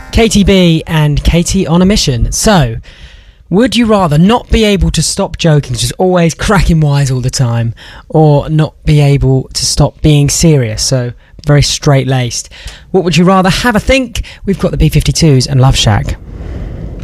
KTB and Katie on a mission. So, would you rather not be able to stop joking, just always cracking wise all the time, or not be able to stop being serious, so very straight-laced? What would you rather? Have a think. We've got the B-52s and Love Shack.